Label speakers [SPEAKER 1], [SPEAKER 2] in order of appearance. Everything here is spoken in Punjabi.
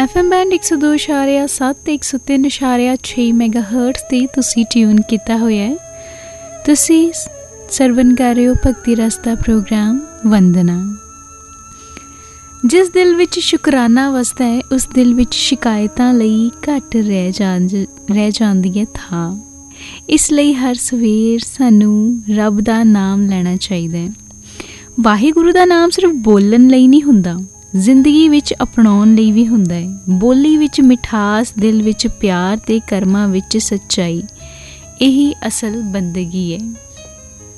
[SPEAKER 1] FM ਬੈਂਡ 102.7 103.6 ਮੈਗਾਹਰਟਜ਼ 'ਤੇ ਤੁਸੀਂ ਟਿਊਨ ਕੀਤਾ ਹੋਇਆ ਹੈ। ਤੁਸੀਂ ਸਰਵਨ ਕਰ ਰਹੇ ਹੋ ਭਗਤੀ ਰਸ ਦਾ ਪ੍ਰੋਗਰਾਮ ਵੰਦਨਾ। ਜਿਸ ਦਿਲ ਵਿੱਚ ਸ਼ੁਕਰਾਨਾ ਵਸਦਾ ਹੈ ਉਸ ਦਿਲ ਵਿੱਚ ਸ਼ਿਕਾਇਤਾਂ ਲਈ ਘੱਟ ਰਹਿ ਜਾਂਦੀ ਹੈ ਥਾਂ। ਇਸ ਲਈ ਹਰ ਸਵੇਰ ਸਾਨੂੰ ਰੱਬ ਦਾ ਨਾਮ ਲੈਣਾ ਚਾਹੀਦਾ ਹੈ। ਵਾਹਿਗੁਰੂ ਦਾ ਨਾਮ ਸਿਰਫ ਬੋਲਣ ਲਈ ਨਹੀਂ ਹੁੰਦਾ, ਜ਼ਿੰਦਗੀ ਵਿੱਚ ਅਪਣਾਉਣ ਲਈ ਵੀ ਹੁੰਦਾ ਹੈ। ਬੋਲੀ ਵਿੱਚ ਮਿਠਾਸ, ਦਿਲ ਵਿੱਚ ਪਿਆਰ ਅਤੇ ਕਰਮਾਂ ਵਿੱਚ ਸੱਚਾਈ, ਇਹੀ ਅਸਲ ਬੰਦਗੀ ਹੈ।